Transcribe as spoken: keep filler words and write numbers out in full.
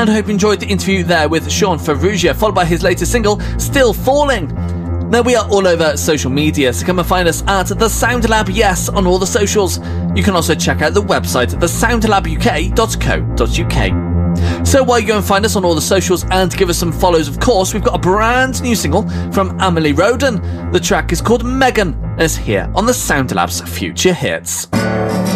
and I hope you enjoyed the interview there with Sean Ferrugia, followed by his latest single, Still Falling. Now, we are all over social media, so come and find us at The Sound Lab Yes on all the socials. You can also check out the website, the sound lab u k dot co dot u k. So while you go and find us on all the socials and give us some follows, of course, we've got a brand new single from Amelie Roden. The track is called Megan, and it's here on the Sound Lab's Future Hits.